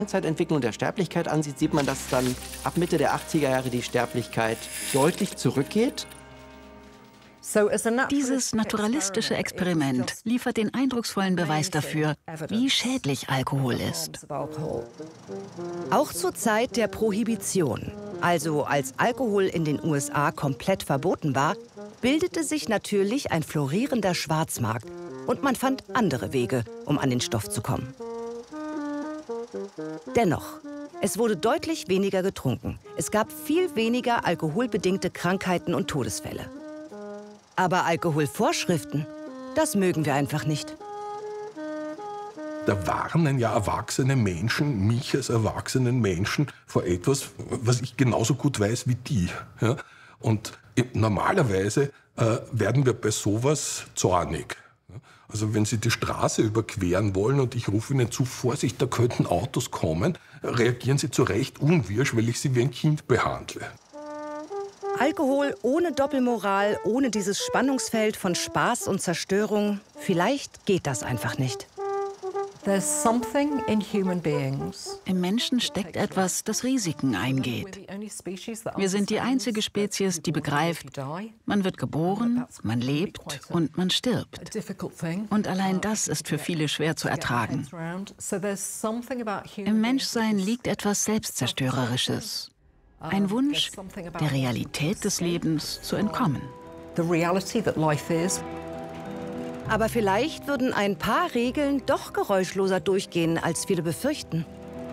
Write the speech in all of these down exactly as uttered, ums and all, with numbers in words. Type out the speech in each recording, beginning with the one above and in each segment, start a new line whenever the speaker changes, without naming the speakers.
Langzeitentwicklung der Sterblichkeit ansieht, sieht man, dass dann ab Mitte der achtziger Jahre die Sterblichkeit deutlich zurückgeht.
Dieses naturalistische Experiment liefert den eindrucksvollen Beweis dafür, wie schädlich Alkohol ist.
Auch zur Zeit der Prohibition, also als Alkohol in den U S A komplett verboten war, bildete sich natürlich ein florierender Schwarzmarkt und man fand andere Wege, um an den Stoff zu kommen. Dennoch, es wurde deutlich weniger getrunken. Es gab viel weniger alkoholbedingte Krankheiten und Todesfälle. Aber Alkoholvorschriften, das mögen wir einfach nicht.
Da warnen ja erwachsene Menschen, mich als erwachsenen Menschen, vor etwas, was ich genauso gut weiß wie die. Ja? Und normalerweise äh, werden wir bei sowas zornig. Also wenn Sie die Straße überqueren wollen und ich rufe Ihnen zu, Vorsicht, da könnten Autos kommen, reagieren Sie zu Recht unwirsch, weil ich Sie wie ein Kind behandle.
Alkohol ohne Doppelmoral, ohne dieses Spannungsfeld von Spaß und Zerstörung, vielleicht geht das einfach nicht.
Im Menschen steckt etwas, das Risiken eingeht. Wir sind die einzige Spezies, die begreift, man wird geboren, man lebt und man stirbt. Und allein das ist für viele schwer zu ertragen. Im Menschsein liegt etwas Selbstzerstörerisches. Ein Wunsch, der Realität des Lebens zu entkommen.
Aber vielleicht würden ein paar Regeln doch geräuschloser durchgehen, als viele befürchten.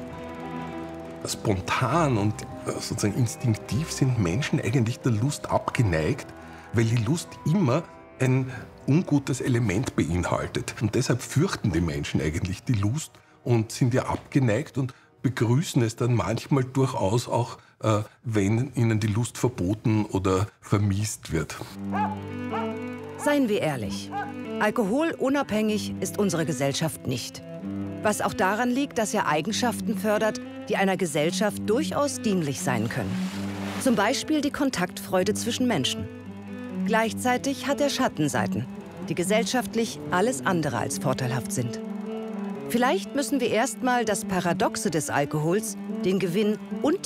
Spontan und sozusagen instinktiv sind Menschen eigentlich der Lust abgeneigt, weil die Lust immer ein ungutes Element beinhaltet. Und deshalb fürchten die Menschen eigentlich die Lust und sind ja abgeneigt und begrüßen es dann manchmal durchaus auch, äh, wenn ihnen die Lust verboten oder vermiest wird.
Seien wir ehrlich, alkoholunabhängig ist unsere Gesellschaft nicht. Was auch daran liegt, dass er Eigenschaften fördert, die einer Gesellschaft durchaus dienlich sein können. Zum Beispiel die Kontaktfreude zwischen Menschen. Gleichzeitig hat er Schattenseiten, die gesellschaftlich alles andere als vorteilhaft sind. Vielleicht müssen wir erstmal das Paradoxe des Alkohols, den Gewinn und